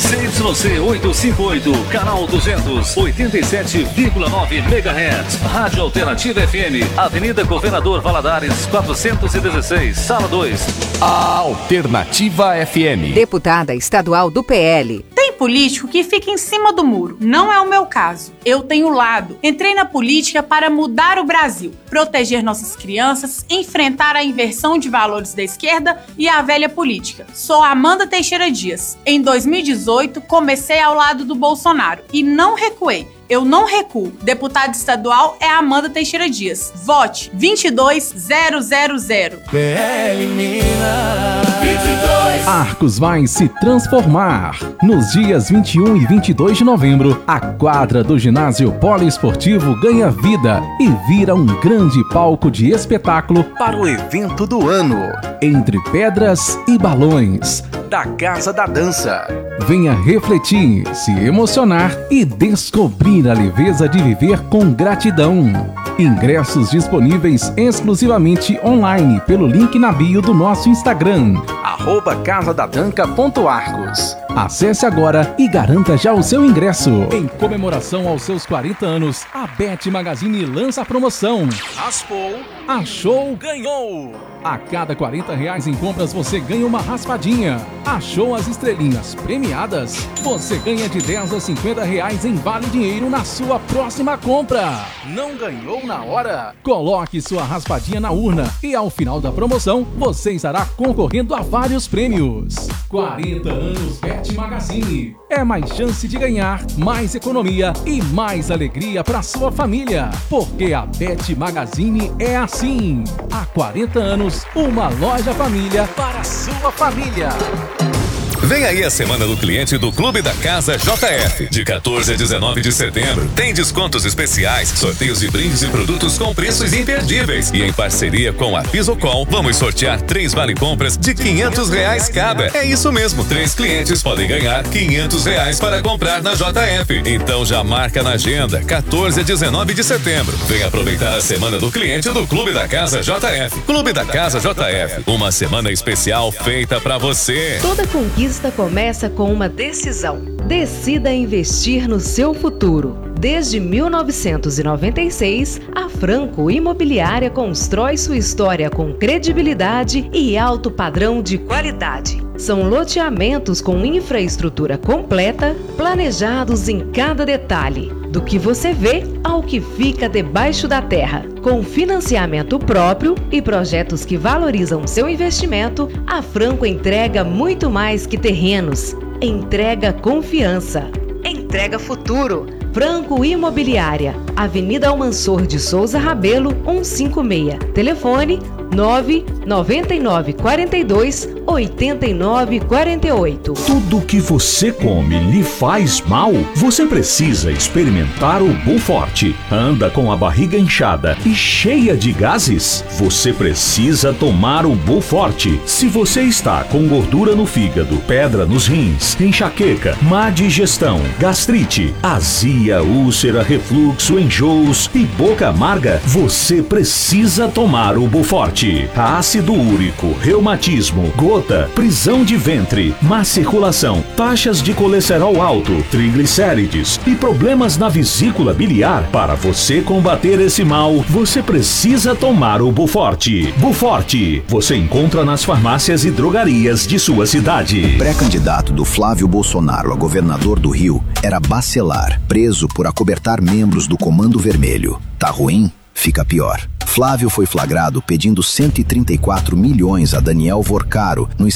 CYC 858, canal 200, 87,9 MHz. Rádio Alternativa FM, Avenida Governador Valadares, 416, Sala 2. A Alternativa FM. Deputada estadual do PL. Tem político que fica em cima do muro. Não é o meu caso. Eu tenho lado. Entrei na política para mudar o Brasil, proteger nossas crianças, enfrentar a inversão de valores da esquerda e a velha política. Sou Amanda Teixeira Dias. Em 2018, comecei ao lado do Bolsonaro e não recuei. Eu não recuo. Deputada estadual é Amanda Teixeira Dias. Vote 22000. PL Minas. Arcos vai se transformar. Nos dias 21 e 22 de novembro, a quadra do ginásio poliesportivo ganha vida e vira um grande palco de espetáculo para o evento do ano. Entre pedras e balões, da Casa da Dança. Venha refletir, se emocionar e descobrir a leveza de viver com gratidão. Ingressos disponíveis exclusivamente online pelo link na bio do nosso Instagram, @casadadanca.arcos. Acesse agora e garanta já o seu ingresso. Em comemoração aos seus 40 anos, a Bet Magazine lança a promoção. Raspou, Achou, ganhou! A cada R$40 em compras você ganha uma raspadinha. Achou as estrelinhas premiadas? Você ganha de R$10 a R$50 em vale dinheiro na sua próxima compra. Não ganhou na hora? Coloque sua raspadinha na urna e ao final da promoção você estará concorrendo a vários prêmios. 40 anos Bet Magazine. É mais chance de ganhar, mais economia e mais alegria para sua família. Porque a Bet Magazine é assim. Há 40 anos, uma loja família para a sua família. Vem aí a Semana do Cliente do Clube da Casa JF. De 14 a 19 de setembro. Tem descontos especiais, sorteios de brindes e produtos com preços imperdíveis. E em parceria com a Pisocol, vamos sortear 3 vale-compras de R$500 cada. É isso mesmo, 3 clientes podem ganhar R$500 para comprar na JF. Então já marca na agenda, 14 a 19 de setembro. Vem aproveitar a Semana do Cliente do Clube da Casa JF. Clube da Casa JF. Uma semana especial feita pra você. Toda conquista começa com uma decisão. Decida investir no seu futuro. Desde 1996, a Franco Imobiliária constrói sua história com credibilidade e alto padrão de qualidade. São loteamentos com infraestrutura completa, planejados em cada detalhe, do que você vê ao que fica debaixo da terra. Com financiamento próprio e projetos que valorizam seu investimento, a Franco entrega muito mais que terrenos. Entrega confiança. Entrega futuro. Franco Imobiliária, Avenida Almansor de Souza Rabelo, 156. Telefone 99942-8948. Tudo que você come lhe faz mal? Você precisa experimentar o Buforte. Anda com a barriga inchada e cheia de gases? Você precisa tomar o Buforte. Se você está com gordura no fígado, pedra nos rins, enxaqueca, má digestão, gastrite, azia, úlcera, refluxo, enjoos e boca amarga, você precisa tomar o Buforte. Ácido úrico, reumatismo, gota, prisão de ventre, má circulação, taxas de colesterol alto, triglicérides e problemas na vesícula biliar. Para você combater esse mal, você precisa tomar o Buforte. Buforte, você encontra nas farmácias e drogarias de sua cidade. Pré-candidato do Flávio Bolsonaro a governador do Rio era Bacelar, preso por acobertar membros do Comando Vermelho. Tá ruim? Fica pior. Flávio foi flagrado pedindo 134 milhões a Daniel Vorcaro no